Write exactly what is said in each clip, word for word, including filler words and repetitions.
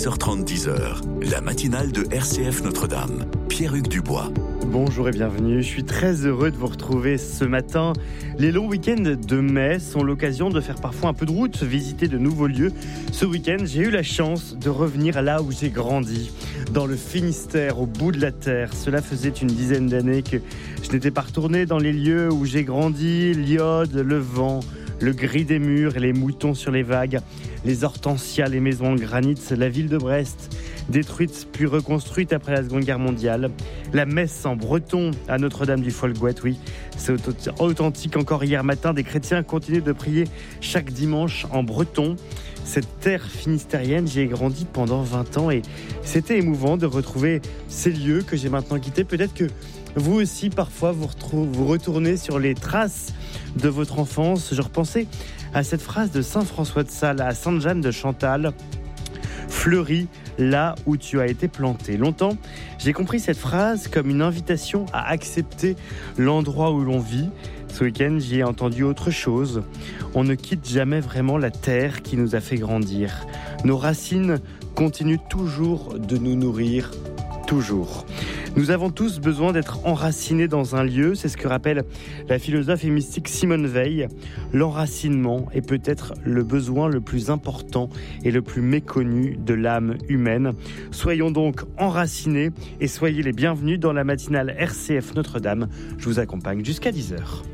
six heures trente, dix heures, la matinale de R C F Notre-Dame. Pierre-Hugues Dubois. Bonjour et bienvenue, je suis très heureux de vous retrouver ce matin. Les longs week-ends de mai sont l'occasion de faire parfois un peu de route, visiter de nouveaux lieux. Ce week-end, j'ai eu la chance de revenir là où j'ai grandi, dans le Finistère, au bout de la terre. Cela faisait une dizaine d'années que je n'étais pas retourné dans les lieux où j'ai grandi, l'Iode, le vent, le gris des murs et les moutons sur les vagues, les hortensias, les maisons en granit, la ville de Brest, détruite puis reconstruite après la Seconde Guerre mondiale, la messe en breton à Notre-Dame du Folgoët, oui, c'est authentique. Encore hier matin, des chrétiens continuent de prier chaque dimanche en breton. Cette terre finistérienne, j'y ai grandi pendant vingt ans et c'était émouvant de retrouver ces lieux que j'ai maintenant quittés. Peut-être que vous aussi, parfois, vous, retrouvez, vous retournez sur les traces de votre enfance. Je repensais à cette phrase de saint François de Sales à Sainte-Jeanne de Chantal: fleuris là où tu as été planté. Longtemps, j'ai compris cette phrase comme une invitation à accepter l'endroit où l'on vit. Ce week-end, j'y ai entendu autre chose. On ne quitte jamais vraiment la terre qui nous a fait grandir. Nos racines continuent toujours de nous nourrir, toujours. Nous avons tous besoin d'être enracinés dans un lieu, c'est ce que rappelle la philosophe et mystique Simone Veil. L'enracinement est peut-être le besoin le plus important et le plus méconnu de l'âme humaine. Soyons donc enracinés et soyez les bienvenus dans la matinale R C F Notre-Dame. Je vous accompagne jusqu'à dix heures.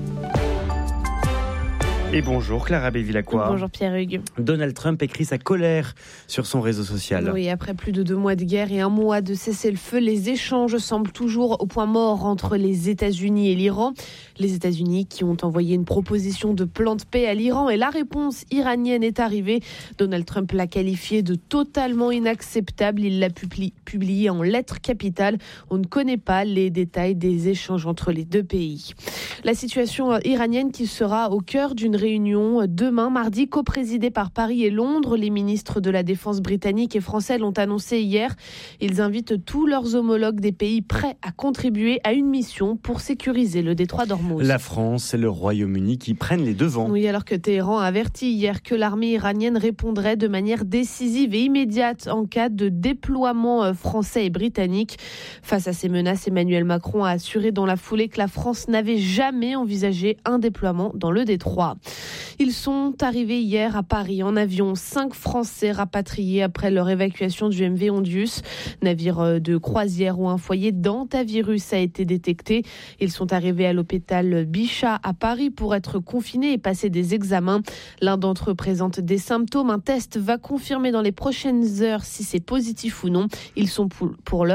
Et bonjour Clara Bévilacqua. Bonjour Pierre-Hugues. Donald Trump écrit sa colère sur son réseau social. Oui, après plus de deux mois de guerre et un mois de cessez-le-feu, les échanges semblent toujours au point mort entre les États-Unis et l'Iran. Les États-Unis qui ont envoyé une proposition de plan de paix à l'Iran et la réponse iranienne est arrivée. Donald Trump l'a qualifiée de totalement inacceptable. Il l'a publié, publié en lettres capitales. On ne connaît pas les détails des échanges entre les deux pays. La situation iranienne qui sera au cœur d'une réunion demain, mardi, coprésidée par Paris et Londres. Les ministres de la Défense britanniques et français l'ont annoncé hier. Ils invitent tous leurs homologues des pays prêts à contribuer à une mission pour sécuriser le détroit d'Ormuz. La France et le Royaume-Uni qui prennent les devants. Oui, alors que Téhéran a averti hier que l'armée iranienne répondrait de manière décisive et immédiate en cas de déploiement français et britannique. Face à ces menaces, Emmanuel Macron a assuré dans la foulée que la France n'avait jamais envisagé un déploiement dans le détroit. Ils sont arrivés hier à Paris en avion. Cinq Français rapatriés après leur évacuation du M V Ondius, navire de croisière où un foyer d'hantavirus a été détecté. Ils sont arrivés à l'hôpital Bichat à Paris pour être confinés et passer des examens. L'un d'entre eux présente des symptômes. Un test va confirmer dans les prochaines heures si c'est positif ou non. Ils sont pour l'heure